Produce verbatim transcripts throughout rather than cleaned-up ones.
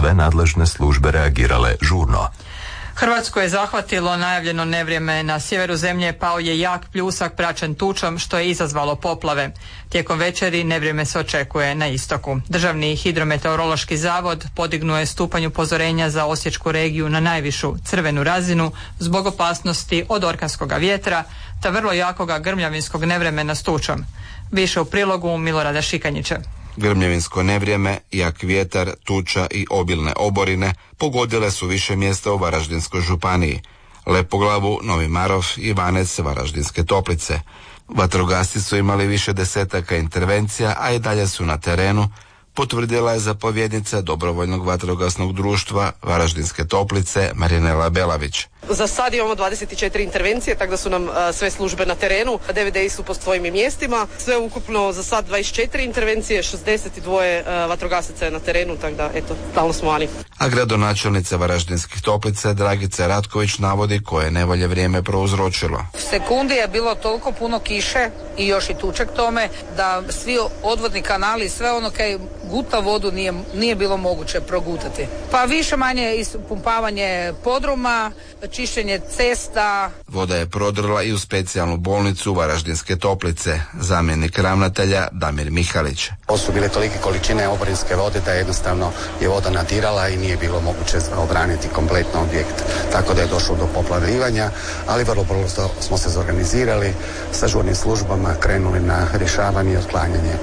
sve nadležne službe reagirale žurno. Hrvatsku je zahvatilo najavljeno nevrijeme. Na sjeveru zemlje pao je jak pljusak praćen tučom što je izazvalo poplave. Tijekom večeri nevrijeme se očekuje na istoku. Državni hidrometeorološki zavod podignuo je stupanj upozorenja za Osječku regiju na najvišu crvenu razinu zbog opasnosti od orkanskog vjetra te vrlo jakoga grmljavinskog nevremena s tučom. Više u prilogu Milorada Šikanjića. Grmljavinsko nevrijeme, jak vjetar, tuča i obilne oborine pogodile su više mjesta u Varaždinskoj županiji. Lepoglavu, Novi Marof i Ivanec Varaždinske Toplice. Vatrogasci su imali više desetaka intervencija, a i dalje su na terenu, potvrdila je zapovjednica dobrovoljnog vatrogasnog društva Varaždinske Toplice Marinela Belavić. Za sad imamo dvadeset četiri intervencije, tako da su nam a, sve službe na terenu, D V D-i su po svojim mjestima, sve ukupno za sad dvadeset četiri intervencije, šezdeset dva a, vatrogasaca je na terenu, tako da eto, stalno smo vani. A gradonačelnica Varaždinskih Toplica Dragica Ratković navodi koje nevolje vrijeme prouzročilo. Sekundi je bilo toliko puno kiše i još i tuček tome da svi odvodni kanali, sve ono kaj guta vodu nije, nije bilo moguće progutati. Pa više manje ispumpavanje podruma, čišćenje cesta. Voda je prodrla i u specijalnu bolnicu Varaždinske Toplice, zamjenik ravnatelja Damir Mihalić. Ovo su bile tolike količine oborinske vode da jednostavno je voda nadirala i nije bilo moguće obraniti kompletno objekt. Tako da je došlo do poplavljivanja, ali vrlo brzo smo se zorganizirali sa žurnim službama, krenuli na rješavanje i otklanjanje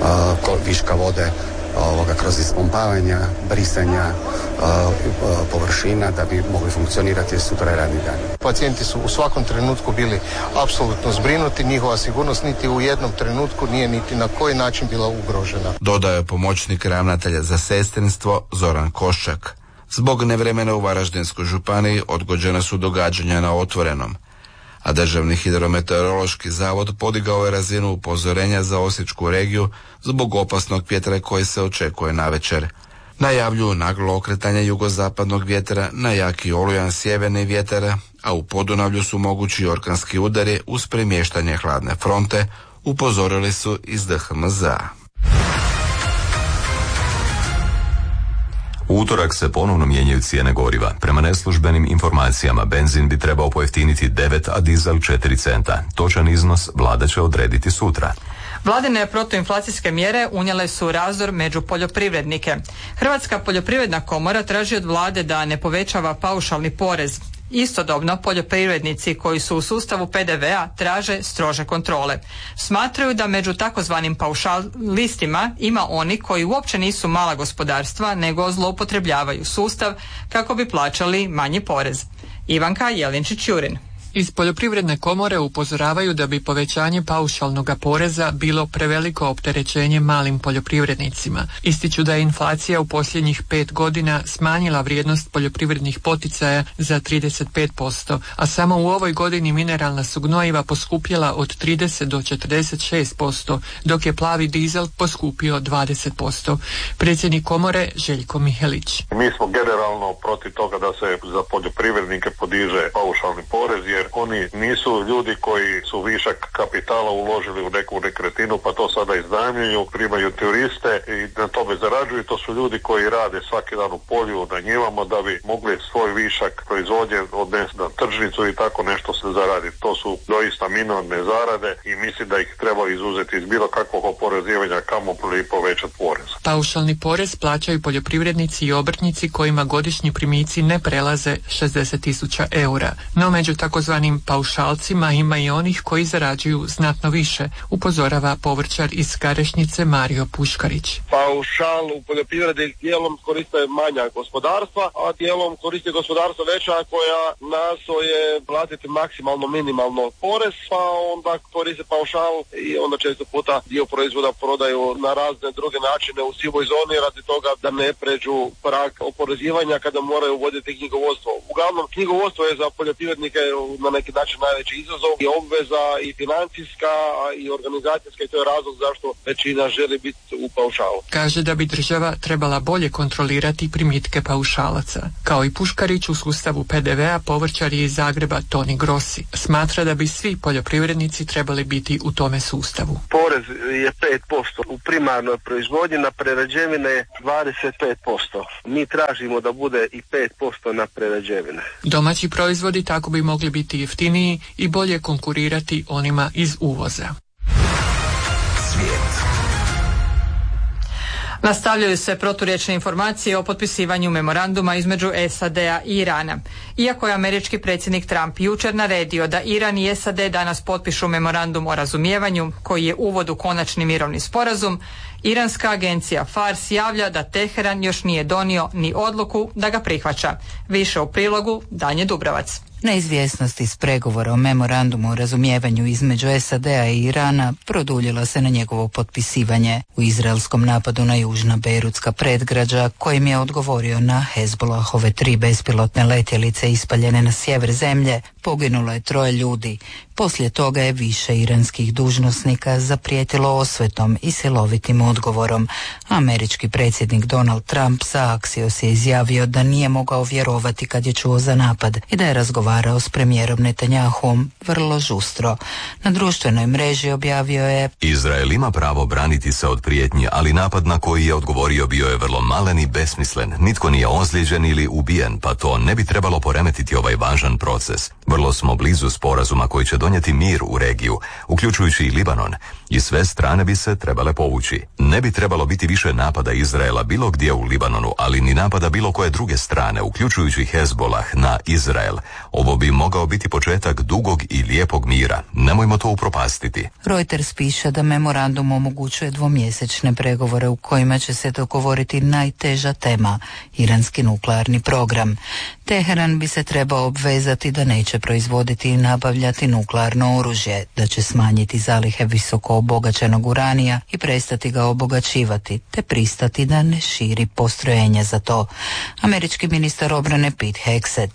uh, viška vode ovoga kroz ispumpavanja, brisanja uh, površina da bi mogli funkcionirati sutra radni dan. Pacijenti su u svakom trenutku bili apsolutno zbrinuti, njihova sigurnost niti u jednom trenutku nije niti na koji način bila ugrožena. Dodao je pomoćnik ravnatelja za sestrinstvo Zoran Koščak. Zbog nevremena u Varaždinskoj županiji odgođena su događanja na otvorenom, a Državni hidrometeorološki zavod podigao je razinu upozorenja za Osječku regiju zbog opasnog vjetra koji se očekuje navečer. Najavljuju naglo okretanje jugozapadnog vjetra na jaki olujan sjeverni vjetar, a u Podunavlju su mogući orkanski udari uz premještanje hladne fronte, upozorili su iz D H M Z A. U utorak se ponovno mijenjaju cijene goriva. Prema neslužbenim informacijama benzin bi trebao pojeftiniti devet, a dizel četiri centa. Točan iznos vlada će odrediti sutra. Vladine protuinflacijske mjere unijele su razdor među poljoprivrednike. Hrvatska poljoprivredna komora traži od vlade da ne povećava paušalni porez. Istodobno, poljoprivrednici koji su u sustavu P D V-a traže strože kontrole. Smatraju da među takozvanim paušalistima ima oni koji uopće nisu mala gospodarstva, nego zloupotrebljavaju sustav kako bi plaćali manji porez. Ivanka Jelinčić-Jurin. Iz Poljoprivredne komore upozoravaju da bi povećanje paušalnog poreza bilo preveliko opterećenje malim poljoprivrednicima. Ističu da je inflacija u posljednjih pet godina smanjila vrijednost poljoprivrednih poticaja za trideset pet posto, a samo u ovoj godini mineralna su gnojiva poskupjela od trideset do četrdeset šest posto, dok je plavi dizel poskupio dvadeset posto. Predsjednik komore Željko Mihelić. Mi smo generalno protiv toga da se za poljoprivrednike podiže paušalni porez, jer oni nisu ljudi koji su višak kapitala uložili u neku nekretninu pa to sada iznajmljuju, primaju turiste i na tome zarađuju. To su ljudi koji rade svaki dan u polju, na njivama da bi mogli svoj višak proizvodnje odnesti na tržnicu i tako nešto se zaradi. To su doista minorne zarade i mislim da ih treba izuzeti iz bilo kakvog oporezivanja, kamoli povećati porez. Paušalni porez plaćaju poljoprivrednici i obrtnici kojima godišnji primici ne prelaze šezdeset tisuća eura. No među takozvanim paušalcima ima i onih koji zarađuju znatno više, upozorava povrćar iz Karešnice Mario Puškarić. Paušal u poljoprivredi dijelom koriste manja gospodarstva, a dijelom koriste gospodarstva veća koja nastoje platiti maksimalno minimalno porez, pa onda koriste paušal i onda često puta dio proizvoda prodaju na razne druge načine u sivoj zoni radi toga da ne pređu prag oporezivanja kada moraju voditi knjigovodstvo. Uglavnom knjigovodstvo je za poljoprivrednike na neki način najveći izazov i obveza i financijska i organizacijska i to je razlog zašto većina želi biti u paušalu. Kaže da bi država trebala bolje kontrolirati primitke paušalaca. Kao i Puškarić u sustavu P D V-a povrćar je iz Zagreba Toni Grossi. Smatra da bi svi poljoprivrednici trebali biti u tome sustavu. Porez je pet posto u primarnoj proizvodnji, na prerađevine je dvadeset pet posto. Mi tražimo da bude i pet posto na prerađevine. Domaći proizvodi tako bi mogli biti jeftiniji i bolje konkurirati onima iz uvoza. Svijet. Nastavljaju se proturječne informacije o potpisivanju memoranduma između S A D-a i Irana. Iako je američki predsjednik Trump jučer naredio da Iran i S A D danas potpišu memorandum o razumijevanju, koji je uvod u konačni mirovni sporazum, iranska agencija Fars javlja da Teheran još nije donio ni odluku da ga prihvaća. Više u prilogu Danje Dubrovac. Neizvjesnost iz pregovora o memorandumu o razumijevanju između S A D-a i Irana produljila se na njegovo potpisivanje u izraelskom napadu na južna Bejrutska predgrađa, kojim je odgovorio na Hezbolahove tri bespilotne letjelice ispaljene na sjever zemlje. Poginulo je troje ljudi. Poslije toga je više iranskih dužnosnika zaprijetilo osvetom i silovitim odgovorom. Američki predsjednik Donald Trump za Axios je izjavio da nije mogao vjerovati kad je čuo za napad i da je razgovarao s premijerom Netanjahom vrlo žustro. Na društvenoj mreži objavio je: Izrael ima pravo braniti se od prijetnji, ali napad na koji je odgovorio bio je vrlo malen i besmislen. Nitko nije ozlijeđen ili ubijen, pa to ne bi trebalo poremetiti ovaj važan proces. Vrlo smo blizu sporazuma koji će donijeti mir u regiju, uključujući i Libanon, i sve strane bi se trebale povući. Ne bi trebalo biti više napada Izraela bilo gdje u Libanonu, ali ni napada bilo koje druge strane, uključujući Hezbolah, na Izrael. Ovo bi mogao biti početak dugog i lijepog mira. Nemojmo to upropastiti. Reuters piše da memorandum omogućuje dvomjesečne pregovore u kojima će se dogovoriti najteža tema, iranski nuklearni program. Teheran bi se trebao obvezati da neće proizvoditi i nabavljati nuklearno oružje, da će smanjiti zalihe visoko obogaćenog uranija i prestati ga obogaćivati, te pristati da ne širi postrojenja za to. Američki ministar obrane Pete Hegseth: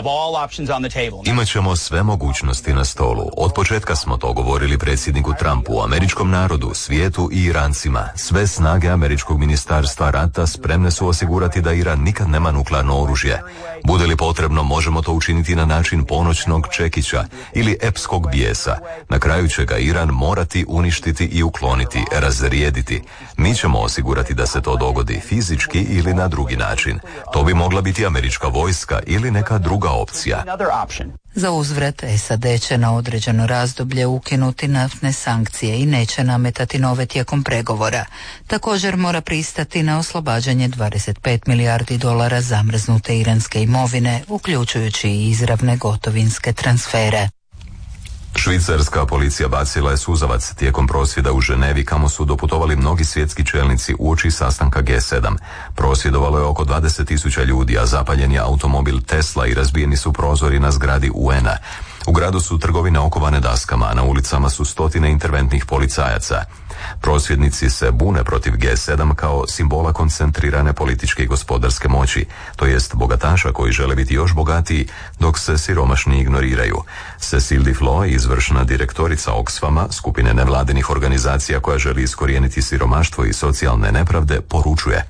Imaćemo sve mogućnosti na stolu. Od početka smo to govorili predsjedniku Trumpu, američkom narodu, svijetu i Irancima. Sve snage američkog ministarstva rata spremne su osigurati da Iran nikad nema nuklearno oružje. Bude li potrebno, možemo to učiniti na način ponoćnog čekića ili epskog bijesa. Na kraju će ga Iran morati uništiti i ukloniti, razrijediti. Mi ćemo osigurati da se to dogodi fizički ili na drugi način. To bi mogla biti američka vojska ili neka druga opcija. Za uzvrat, S A D će na određeno razdoblje ukinuti naftne sankcije i neće nametati nove tijekom pregovora. Također mora pristati na oslobađanje dvadeset pet milijardi dolara zamrznute iranske imovine, uključujući i izravne gotovinske transfere. Švicarska policija bacila je suzavac tijekom prosvjeda u Ženevi, kamo su doputovali mnogi svjetski čelnici uoči sastanka G sedam. Prosvjedovalo je oko dvadeset tisuća ljudi, a zapaljen je automobil Tesla i razbijeni su prozori na zgradi U N-a. U gradu su trgovine okovane daskama, a na ulicama su stotine interventnih policajaca. Prosvjednici se bune protiv G sedam kao simbola koncentrirane političke i gospodarske moći, to jest bogataša koji žele biti još bogatiji, dok se siromašni ignoriraju. Cecile Duflo, izvršna direktorica Oxfama, skupine nevladinih organizacija koja želi iskorijeniti siromaštvo i socijalne nepravde, poručuje: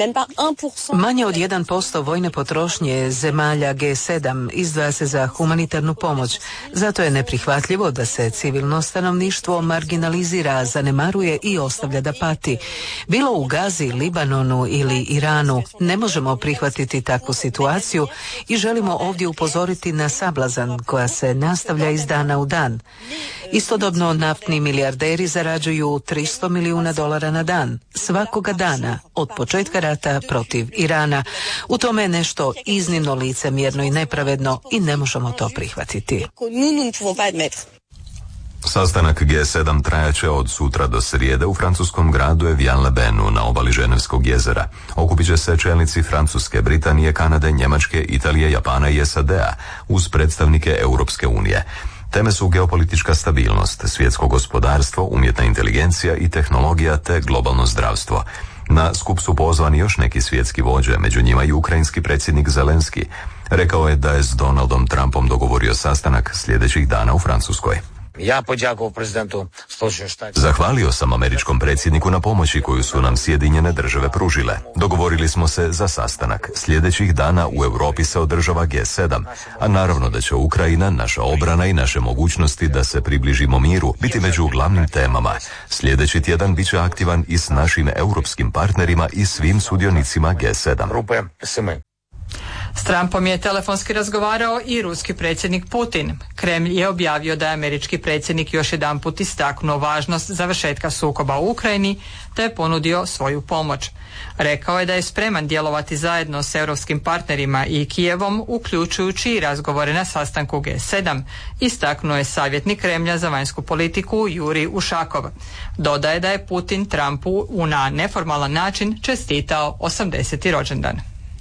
Manje od jedan posto vojne potrošnje zemalja G sedam izdvaja se za humanitarnu pomoć. Zato je neprihvatljivo da se civilno stanovništvo marginalizira, zanemaruje i ostavlja da pati. Bilo u Gazi, Libanonu ili Iranu, ne možemo prihvatiti takvu situaciju i želimo ovdje upozoriti na sablazan koja se nastavlja iz dana u dan. Istodobno naftni milijarderi zarađuju tristo milijuna dolara na dan, svakoga dana, od početka rata protiv Irana. U tome je nešto iznimno licemjerno i nepravedno i ne možemo to prihvatiti. Sastanak G sedam trajaće od sutra do srijede u francuskom gradu Evian-le-Benu na obali Ženevskog jezera. Okupit će se čelnici Francuske, Britanije, Kanade, Njemačke, Italije, Japana i S A D-a uz predstavnike Europske unije. Teme su geopolitička stabilnost, svjetsko gospodarstvo, umjetna inteligencija i tehnologija te globalno zdravstvo. Na skup su pozvani još neki svjetski vođe, među njima i ukrajinski predsjednik Zelenski. Rekao je da je s Donaldom Trumpom dogovorio sastanak sljedećih dana u Francuskoj. Ja podjakovao prezidentu Sjedinjenih Država. Zahvalio sam američkom predsjedniku na pomoći koju su nam Sjedinjene Države pružile. Dogovorili smo se za sastanak. Sljedećih dana u Europi se održava G sedam, a naravno da će Ukrajina, naša obrana i naše mogućnosti da se približimo miru biti među glavnim temama. Sljedeći tjedan bit će aktivan i s našim europskim partnerima i svim sudionicima G sedam. S Trumpom je telefonski razgovarao i ruski predsjednik Putin. Kremlj je objavio da je američki predsjednik još jedanput istaknuo važnost završetka sukoba u Ukrajini te je ponudio svoju pomoć. Rekao je da je spreman djelovati zajedno s europskim partnerima i Kijevom, uključujući i razgovore na sastanku G sedam, istaknuo je savjetnik Kremlja za vanjsku politiku Jurij Ušakov. Dodaje da je Putin Trumpu na neformalan način čestitao osamdeseti rođendan.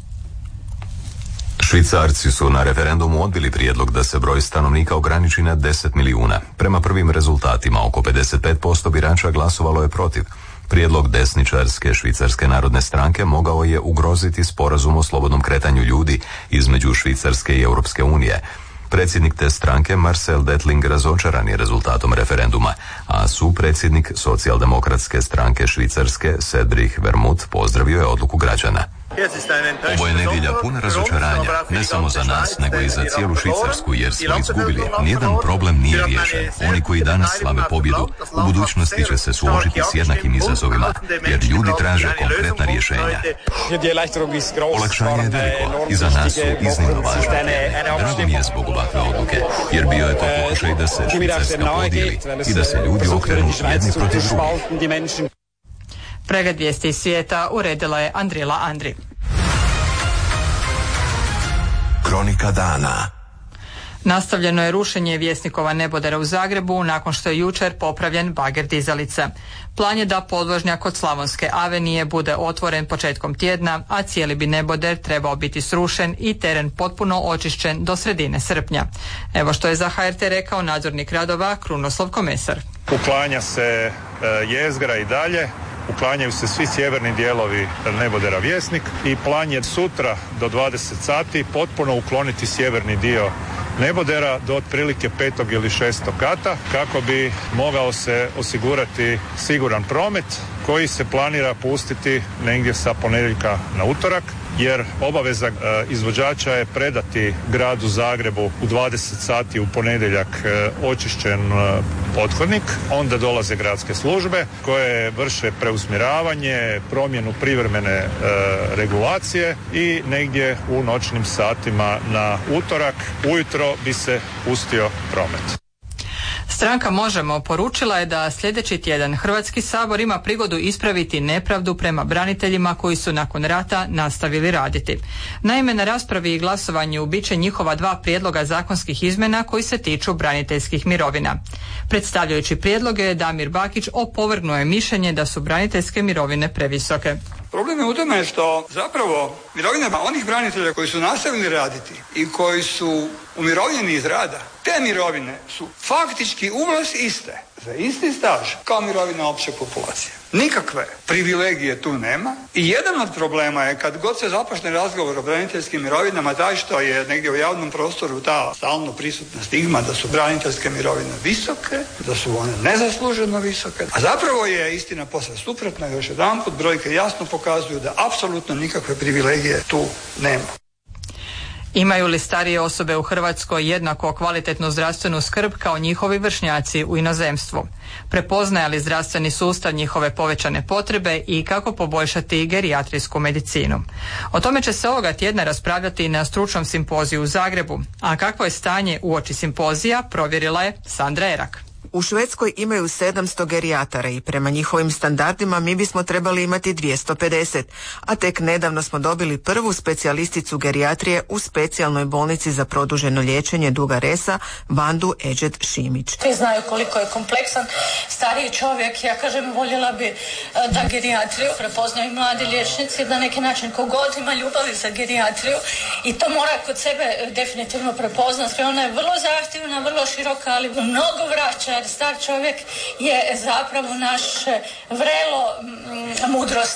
Švicarci su na referendumu odbili prijedlog da se broj stanovnika ograniči na deset milijuna. Prema prvim rezultatima oko pedeset pet posto birača glasovalo je protiv. Prijedlog desničarske Švicarske narodne stranke mogao je ugroziti sporazum o slobodnom kretanju ljudi između Švicarske i Europske unije. Predsjednik te stranke Marcel Detling razočaran je rezultatom referenduma, a supredsjednik socijaldemokratske stranke Švicarske Cedric Vermut pozdravio je odluku građana. Ovo je nedjelja puna razočaranja, ne samo za nas, nego i za cijelu Švicarsku, jer smo izgubili. Nijedan problem nije riješen. Oni koji danas slave pobjedu, u budućnosti će se suočiti s jednakim izazovima, jer ljudi traže konkretna rješenja. Olakšanje je veliko i za nas su iznimno važne. Drago mi je zbog ovakve odluke, jer bio je to pokušaj da se Švicarska podijeli i da se ljudi okrenu jedni protiv drugih. Pregled vijesti iz svijeta uredila je Andrila Andri. Kronika dana. Nastavljeno je rušenje Vjesnikova nebodera u Zagrebu nakon što je jučer popravljen bager dizalica. Plan je da podvožnjak od Slavonske avenije bude otvoren početkom tjedna, a cijeli bi neboder trebao biti srušen i teren potpuno očišćen do sredine srpnja. Evo što je za H R T rekao nadzornik radova Krunoslav Komesar. Uklanja se e, jezgra i dalje. Uklanjaju se svi sjeverni dijelovi nebodera Vjesnik i plan je sutra do dvadeset sati potpuno ukloniti sjeverni dio nebodera do otprilike petog ili šestog kata kako bi mogao se osigurati siguran promet koji se planira pustiti negdje sa ponedjeljka na utorak, jer obaveza e, izvođača je predati gradu Zagrebu u dvadeset sati u ponedjeljak e, očišćen e, pothodnik. Onda dolaze gradske službe koje vrše preusmjeravanje, promjenu privremene e, regulacije i negdje u noćnim satima na utorak ujutro bi se pustio promet. Stranka Možemo poručila je da sljedeći tjedan Hrvatski sabor ima prigodu ispraviti nepravdu prema braniteljima koji su nakon rata nastavili raditi. Naime, na raspravi i glasovanju bit će njihova dva prijedloga zakonskih izmjena koji se tiču braniteljskih mirovina. Predstavljajući prijedloge, Damir Bakić opovrgnuo je mišljenje da su braniteljske mirovine previsoke. Problem je u tome što zapravo mirovine onih branitelja koji su nastavili raditi i koji su umirovljeni iz rada, te mirovine su faktički uvijek iste, za isti staž kao mirovina opće populacije. Nikakve privilegije tu nema i jedan od problema je kad god se započne razgovor o braniteljskim mirovinama taj što je negdje u javnom prostoru ta stalno prisutna stigma da su braniteljske mirovine visoke, da su one nezasluženo visoke, a zapravo je istina posve suprotna. Još jedanput brojke jasno pokazuju da apsolutno nikakve privilegije tu nema. Imaju li starije osobe u Hrvatskoj jednako kvalitetnu zdravstvenu skrb kao njihovi vršnjaci u inozemstvu? Prepoznaje li zdravstveni sustav njihove povećane potrebe i kako poboljšati gerijatrijsku medicinu? O tome će se ovoga tjedna raspravljati na stručnom simpoziju u Zagrebu, a kakvo je stanje uoči simpozija provjerila je Sandra Erak. U Švedskoj imaju sedamsto gerijatara i prema njihovim standardima mi bismo trebali imati dvjesto pedeset, a tek nedavno smo dobili prvu specijalisticu gerijatrije u specijalnoj bolnici za produženo liječenje Duga Resa, Vandu Eđet Šimić. Svi znaju koliko je kompleksan stariji čovjek, ja kažem voljela bi da gerijatriju prepoznaju mladi liječnici, da neki način kogod ima ljubavi za gerijatriju i to mora kod sebe definitivno prepoznati. Ona je vrlo zahtjevna, vrlo široka, ali mnogo vraća. Star čovjek je zapravo naše vrelo mudrosti.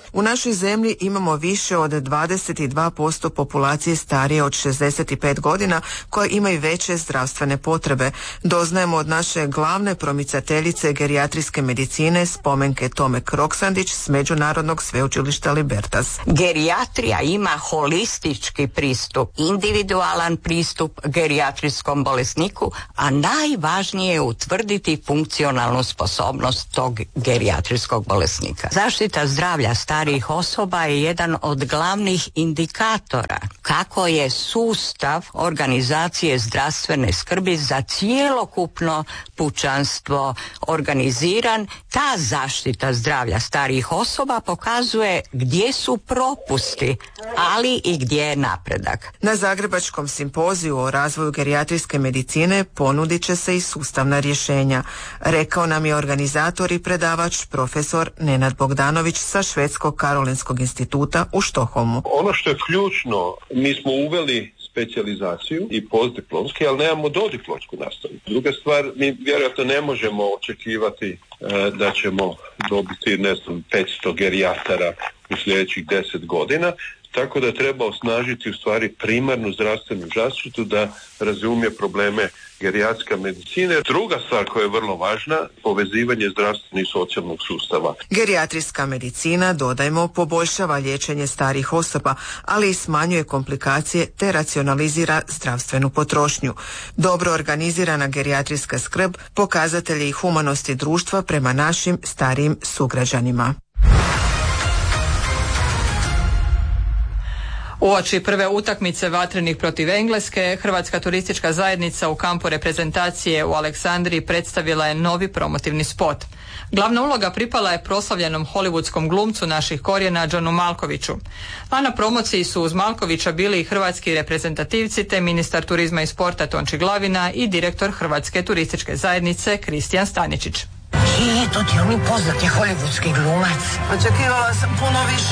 U našoj zemlji imamo više od dvadeset dva posto populacije starije od šezdeset pet godina koje imaju veće zdravstvene potrebe. Doznajemo od naše glavne promicateljice gerijatrijske medicine, Spomenke Tome Kroksandić s Međunarodnog sveučilišta Libertas. Gerijatrija ima holistički pristup, individualan pristup gerijatrijskom bolesniku, a najvažnije je utvrditi funkcionalnu sposobnost tog gerijatrijskog bolesnika. Zaštita zdravlja starijih osoba je jedan od glavnih indikatora kako je sustav organizacije zdravstvene skrbi za cjelokupno pučanstvo organiziran. Ta zaštita zdravlja starijih osoba pokazuje gdje su propusti, ali i gdje je napredak. Na Zagrebačkom simpoziju o razvoju gerijatrijske medicine ponudit će se i sustavna rješenja, rekao nam je organizator i predavač profesor Nenad Bogdanović sa Švedskog Karolinskog instituta u Štokholmu. Ono što je ključno, mi smo uveli specijalizaciju i postdiplomski, ali nemamo dodiplomsku nastavu. Druga stvar, mi vjerojatno ne možemo očekivati e, da ćemo dobiti, ne znam, petsto gerijatara u sljedećih deset godina, tako da treba osnažiti u stvari primarnu zdravstvenu zaštitu da razumije probleme gerijatrijske medicine. Druga stvar koja je vrlo važna, povezivanje zdravstvenog i socijalnog sustava. Gerijatrijska medicina, dodajmo, poboljšava liječenje starih osoba, ali i smanjuje komplikacije te racionalizira zdravstvenu potrošnju. Dobro organizirana gerijatrijska skrb pokazatelj je i humanosti društva prema našim starijim sugrađanima. Uoči prve utakmice vatrenih protiv Engleske, Hrvatska turistička zajednica u kampu reprezentacije u Aleksandriji predstavila je novi promotivni spot. Glavna uloga pripala je proslavljenom hollywoodskom glumcu naših korijena Johnu Malkoviću. A na promociji su uz Malkovića bili i hrvatski reprezentativci te ministar turizma i sporta Tonči Glavina i direktor Hrvatske turističke zajednice Kristijan Staničić. Je, to ti on poznat je hollywoodski glumac. Očekivala sam puno više.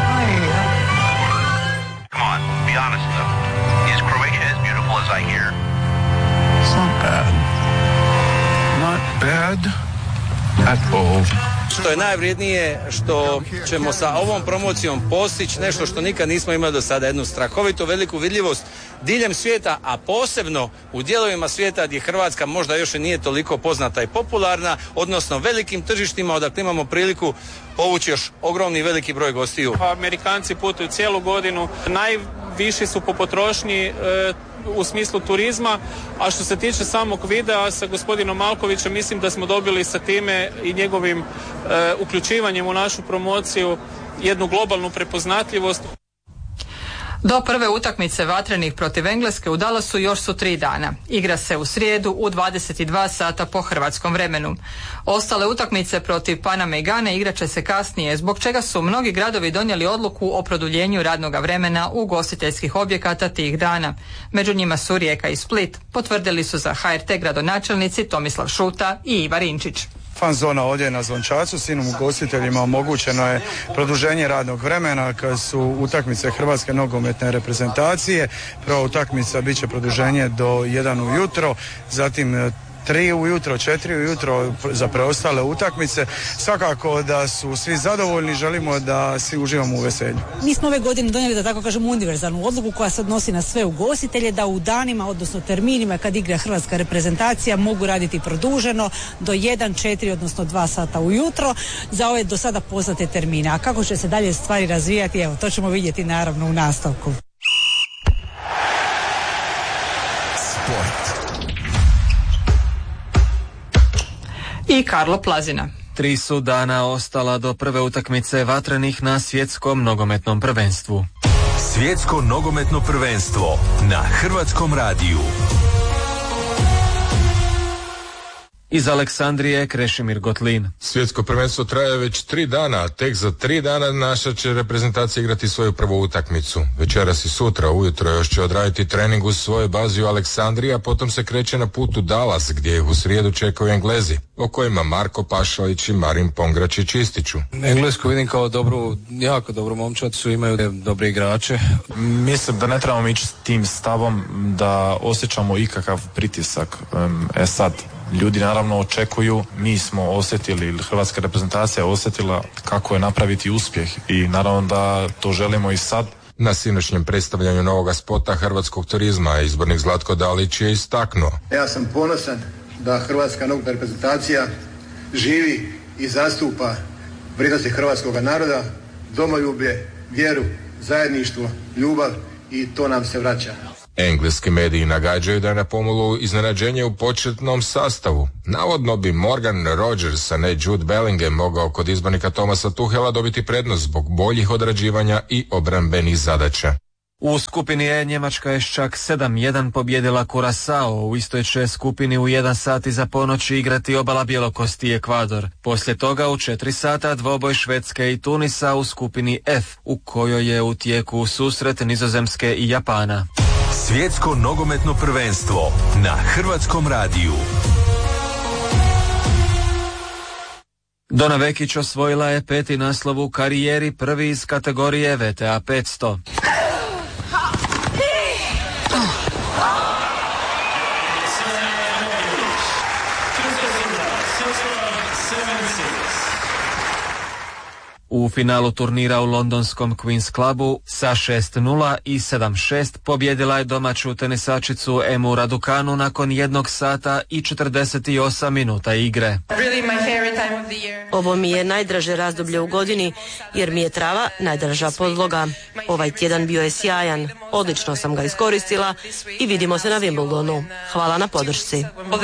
Come on, be honest though. Is Croatia as beautiful as I hear? It's not bad. Not bad at all. Što je najvrijednije što ćemo sa ovom promocijom postići nešto što nikad nismo imali do sada, jednu strahovito veliku vidljivost diljem svijeta, a posebno u dijelovima svijeta gdje Hrvatska možda još i nije toliko poznata i popularna, odnosno velikim tržištima odakle imamo priliku povući još ogromni veliki broj gostiju. Amerikanci putuju cijelu godinu, najviši su po potrošnji e, u smislu turizma, a što se tiče samog videa sa gospodinom Malkovićem, mislim da smo dobili sa time i njegovim e, uključivanjem u našu promociju jednu globalnu prepoznatljivost. Do prve utakmice vatrenih protiv Engleske u Dallasu još su tri dana. Igra se u srijedu u dvadeset dva sata po hrvatskom vremenu. Ostale utakmice protiv Paname i Gane igrat će se kasnije, zbog čega su mnogi gradovi donijeli odluku o produljenju radnog vremena ugostiteljskih objekata tih dana. Među njima su Rijeka i Split, potvrdili su za H R T gradonačelnici Tomislav Šuta i Iva Rinčić. Fan zona ovdje na Zvončacu, svim ugostiteljima omogućeno je produženje radnog vremena kad su utakmice Hrvatske nogometne reprezentacije. Prva utakmica bit će produženje do jedan ujutro, zatim tri ujutro, četiri ujutro za preostale utakmice. Svakako da su svi zadovoljni, želimo da svi uživamo u veselju. Mi smo ove godine donijeli, da tako kažem, univerzalnu odluku koja se odnosi na sve ugostitelje, da u danima, odnosno terminima kad igra hrvatska reprezentacija mogu raditi produženo do jedan, četiri, odnosno dva sata ujutro za ove do sada poznate termine. A kako će se dalje stvari razvijati, evo, to ćemo vidjeti naravno u nastavku. I Karlo Plazina. Tri su dana ostala do prve utakmice vatrenih na svjetskom nogometnom prvenstvu. Svjetsko nogometno prvenstvo na Hrvatskom radiju. Iz Aleksandrije Krešimir Gotlin. Svjetsko prvenstvo traje već tri dana, a tek za tri dana naša će reprezentacija igrati svoju prvu utakmicu. Večeras i sutra ujutro još će odraditi trening u svojoj bazi u Aleksandriji, a potom se kreće na put u Dallas, gdje ih u srijedu čekaju Englezi, o kojima Marko Pašalić i Marin Pongračić ističu. Englesku vidim kao dobru, jako dobru momčad, su imaju dobre igrače. Mislim da ne trebamo ići s tim stavom da osjećamo ikakav pritisak. E sad, Ljudi naravno očekuju, mi smo osjetili, hrvatska reprezentacija je osjetila kako je napraviti uspjeh i naravno da to želimo i sad. Na sinoćnjem predstavljanju novoga spota hrvatskog turizma izbornik Zlatko Dalić je istaknuo. Ja sam ponosan da hrvatska nogometna reprezentacija živi i zastupa vrijednosti hrvatskog naroda, domoljublje, vjeru, zajedništvo, ljubav i to nam se vraća. Engleski mediji nagađaju da je na pomolu iznenađenje u početnom sastavu. Navodno bi Morgan Rogers, a ne Jude Bellingham, mogao kod izbornika Thomasa Tuhela dobiti prednost zbog boljih odrađivanja i obrambenih zadaća. U skupini E Njemačka je čak sedam jedan pobjedila Curaçao. U istoj će skupini u jedan sat iza ponoći igrati Obala Bjelokosti i Ekvador. Poslije toga u četiri sata dvoboj Švedske i Tunisa u skupini F, u kojoj je u tijeku susret Nizozemske i Japana. Svjetsko nogometno prvenstvo na Hrvatskom radiju. Dona Vekić osvojila je peti naslov u karijeri, prvi iz kategorije V T A petsto. U finalu turnira u londonskom Queen's Clubu sa šest nula i sedam šest pobjedila je domaću tenisačicu Emu Raducanu nakon jednog sata i četrdeset osam minuta igre. Ovo mi je najdraže razdoblje u godini jer mi je trava najdraža podloga. Ovaj tjedan bio je sjajan, odlično sam ga iskoristila i vidimo se na Wimbledonu. Hvala na podršci.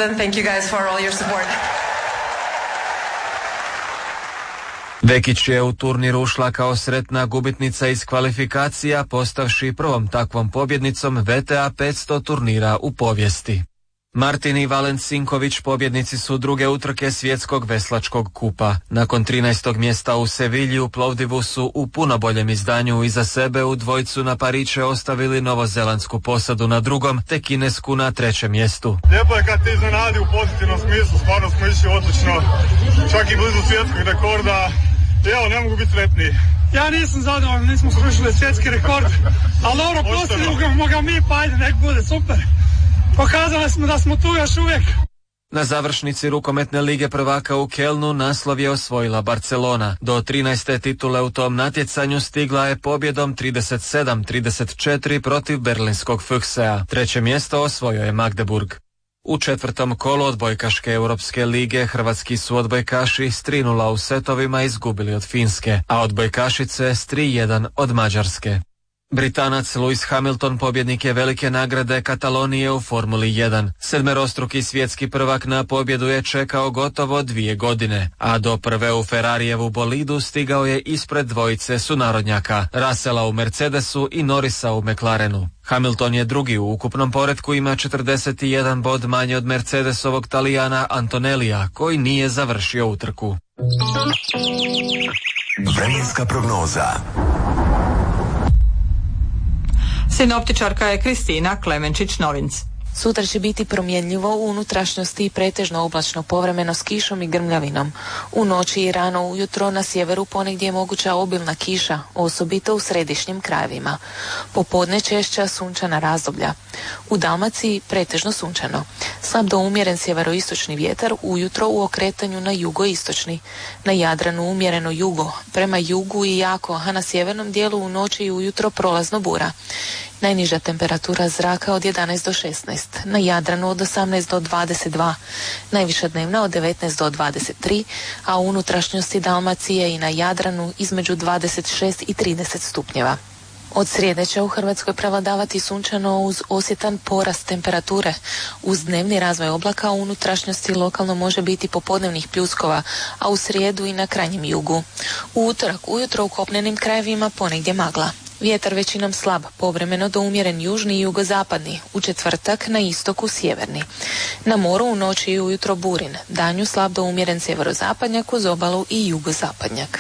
Vekić je u turnir ušla kao sretna gubitnica iz kvalifikacija, postavši prvom takvom pobjednicom V T A petsto turnira u povijesti. Martin i Valent Sinković pobjednici su druge utrke svjetskog veslačkog kupa. Nakon trinaestog mjesta u Sevilji u Plovdivu su u puno boljem izdanju iza sebe u dvojcu na Pariće ostavili novozelandsku posadu na drugom, te kinesku na trećem mjestu. Lijepo je kad te iznenadi u pozitivnom smislu, stvarno smo išli odlično, čak i blizu svjetskog rekorda. Evo, ne mogu biti sretniji. Ja nisam zadovoljan, nismo srušili svjetski rekord, ali dobro, postavimo ga mi, pa ajde, nek bude super. Pokazali smo da smo tu još uvijek. Na završnici rukometne lige prvaka u Kelnu naslov je osvojila Barcelona. Do trinaeste titule u tom natjecanju stigla je pobjedom trideset sedam trideset četiri protiv berlinskog Füchsea. Treće mjesto osvojio je Magdeburg. U četvrtom kolu odbojkaške Europske lige hrvatski su odbojkaši s tri nula u setovima izgubili od Finske, a odbojkašice s tri jedan od Mađarske. Britanac Lewis Hamilton pobjednik je velike nagrade Katalonije u Formuli jedan. Sedmerostruki svjetski prvak na pobjedu je čekao gotovo dvije godine, a do prve u Ferrarijevu bolidu stigao je ispred dvojice sunarodnjaka, Russella u Mercedesu i Norrisa u McLarenu. Hamilton je drugi u ukupnom poretku, ima četrdeset jedan bod manje od Mercedesovog Talijana Antonellija, koji nije završio utrku. Vremenska prognoza. Sinoptičarka je Kristina Klemenčić-Novinc. Sutra će biti promjenljivo u unutrašnjosti i pretežno oblačno, povremeno s kišom i grmljavinom. U noći i rano ujutro na sjeveru ponegdje je moguća obilna kiša, osobito u središnjim krajevima. Popodne češća sunčana razdoblja. U Dalmaciji pretežno sunčano. Slab do umjeren sjeveroistočni vjetar, ujutro u okretanju na jugoistočni. Na Jadranu umjereno jugo, prema jugu i jako, a na sjevernom dijelu u noći i ujutro prolazno bura. Najniža temperatura zraka od jedanaest do šesnaest, na Jadranu od osamnaest do dvadeset dva, najviša dnevna od devetnaest do dvadeset tri, a u unutrašnjosti Dalmacije i na Jadranu između dvadeset šest i trideset stupnjeva. Od srijede će u Hrvatskoj prevladavati sunčano uz osjetan porast temperature. Uz dnevni razvoj oblaka u unutrašnjosti lokalno može biti popodnevnih pljuskova, a u srijedu i na krajnjem jugu. U utorak ujutro u kopnenim krajevima ponegdje magla. Vjetar većinom slab, povremeno do umjeren južni i jugozapadni, u četvrtak na istoku sjeverni. Na moru u noći i ujutro burin, danju slab do umjeren sjeverozapadnjak uz obalu i jugozapadnjak.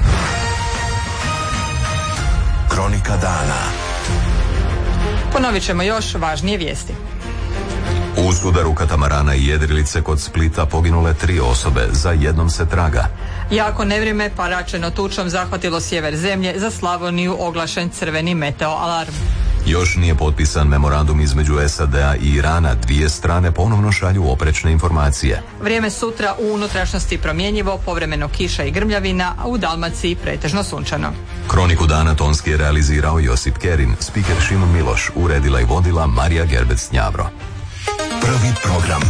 Kronika dana. Ponovit ćemo još važnije vijesti. U sudaru katamarana i jedrilice kod Splita poginule tri osobe, za jednom se traga. Jako nevrijeme paračeno tučom zahvatilo sjever zemlje, za Slavoniju oglašen crveni meteo alarm. Još nije potpisan memorandum između S A D-a i Irana. Dvije strane ponovno šalju oprečne informacije. Vrijeme sutra u unutrašnjosti promjenjivo, povremeno kiša i grmljavina, a u Dalmaciji pretežno sunčano. Kroniku dana tonski je realizirao Josip Kerin, spiker Šimon Miloš, uredila i vodila Marija Gerbec-Njavro. Prvi program.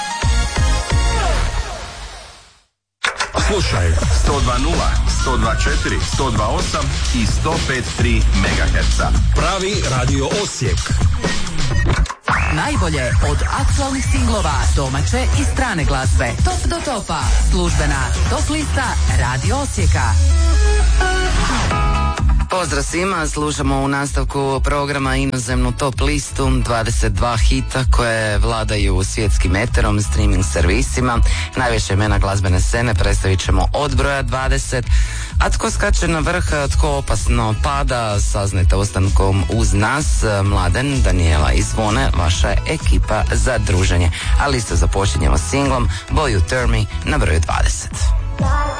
Slušaj, sto dva nula, sto dva četiri, sto dva osam i sto pet tri megaherca. Pravi radio Osijek. Najbolje od aktualnih singlova, domaće i strane glazbe. Top do topa. Službena top lista Radio Osijeka. Pozdrav svima, slušamo u nastavku programa inozemnu top listu, dvadeset dva hita koje vladaju svjetskim eterom, streaming servisima. Najviše imena glazbene scene predstavit ćemo od broja dvadeset, a tko skače na vrh, tko opasno pada, saznajte ostankom uz nas. Mladen, Daniela i Zvone, vaša je ekipa za druženje. A listu započinjemo singlom Boy You Turn Me na broju dvadeset.